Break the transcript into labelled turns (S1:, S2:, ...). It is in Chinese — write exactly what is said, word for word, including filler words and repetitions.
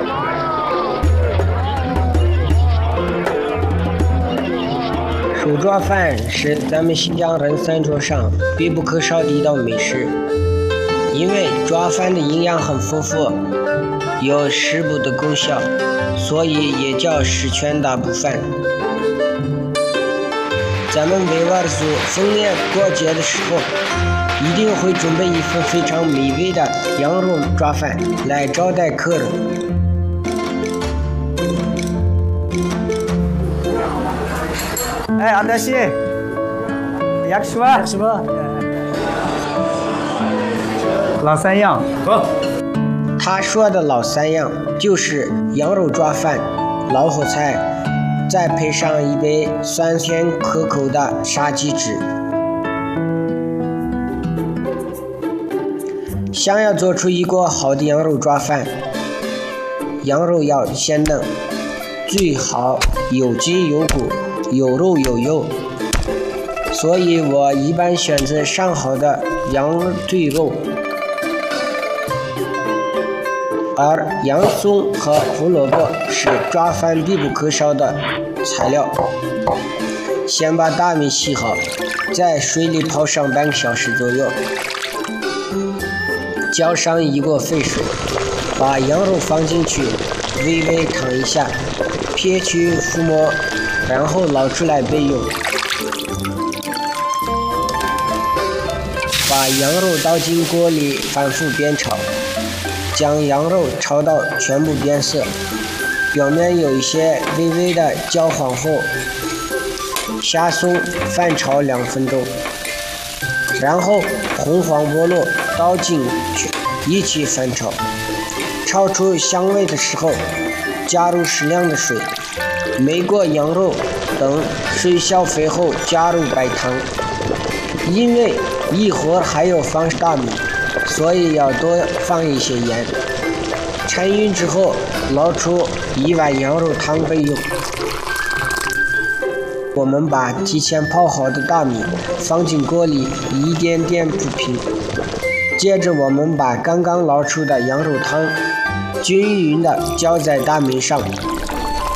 S1: 手抓饭是咱们新疆人餐桌上必不可少的一道美食，因为抓饭的营养很丰富，有食补的功效，所以也叫十全大补饭。咱们维吾尔族逢年过节的时候，一定会准备一份非常美味的羊肉抓饭来招待客人。
S2: 哎，阿达西，雅克什吧？雅克什吧？老三样，走。
S1: 他说的老三样就是羊肉抓饭、老火菜，再配上一杯酸甜可口的沙鸡汁。想要做出一锅好的羊肉抓饭，羊肉要鲜嫩，最好有筋有骨，有肉有肉。所以我一般选择上好的羊腿肉，而洋葱和胡萝卜是抓饭必不可少的材料。先把大米洗好，在水里泡上半个小时左右，浇上一锅沸水，把羊肉放进去，微微烫一下，撇去浮沫，然后捞出来备用。把羊肉倒进锅里，反复煸炒，将羊肉炒到全部变色，表面有一些微微的焦黄后，下送翻炒两分钟，然后红黄菠萝倒进去一起翻炒，炒出香味的时候，加入适量的水，没过羊肉等水小沸后加入白糖。因为一会儿还要放大米，所以要多放一些盐。掺匀之后，捞出一碗羊肉汤备用。我们把提前泡好的大米放进锅里，一点点铺平。接着我们把刚刚捞出的羊肉汤均匀地浇在大米上，